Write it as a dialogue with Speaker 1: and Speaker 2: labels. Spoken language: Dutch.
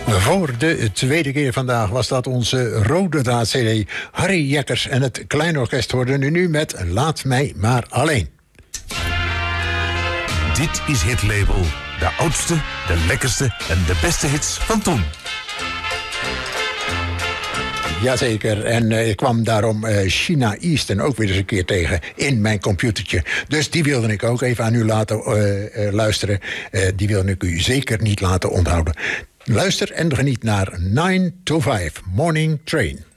Speaker 1: Voor de tweede keer vandaag was dat onze rode draad-cd. Harry Jekkers en het Klein Orkest worden nu met Laat mij maar alleen.
Speaker 2: Dit is Hitlabel. De oudste, de lekkerste en de beste hits van toen.
Speaker 1: Jazeker, en ik kwam daarom China Easton ook weer eens een keer tegen in mijn computertje. Dus die wilde ik ook even aan u laten luisteren. Die wilde ik u zeker niet laten onthouden. Luister en geniet naar 9 to 5 Morning Train.